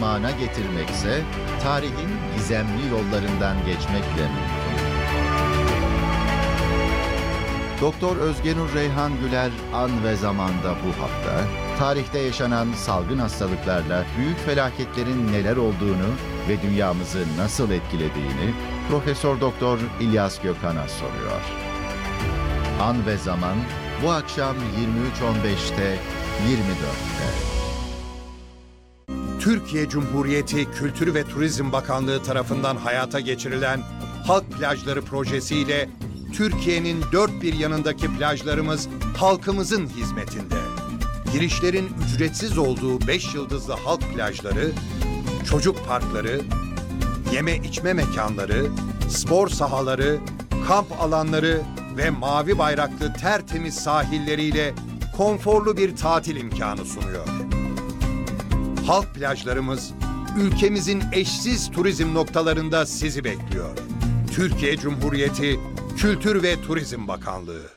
zamana getirmekse tarihin gizemli yollarından geçmekle mümkün. Doktor Özgenur Reyhan Güler An ve Zaman'da bu hafta, tarihte yaşanan salgın hastalıklarla büyük felaketlerin neler olduğunu ve dünyamızı nasıl etkilediğini Profesör Doktor İlyas Gökhan'a soruyor. An ve Zaman bu akşam 23.15'te, 24'te. Türkiye Cumhuriyeti Kültür ve Turizm Bakanlığı tarafından hayata geçirilen Halk Plajları projesiyle Türkiye'nin dört bir yanındaki plajlarımız halkımızın hizmetinde. Girişlerin ücretsiz olduğu 5 yıldızlı halk plajları, çocuk parkları, yeme içme mekanları, spor sahaları, kamp alanları ve mavi bayraklı tertemiz sahilleriyle konforlu bir tatil imkanı sunuyor. Halk plajlarımız ülkemizin eşsiz turizm noktalarında sizi bekliyor. Türkiye Cumhuriyeti Kültür ve Turizm Bakanlığı.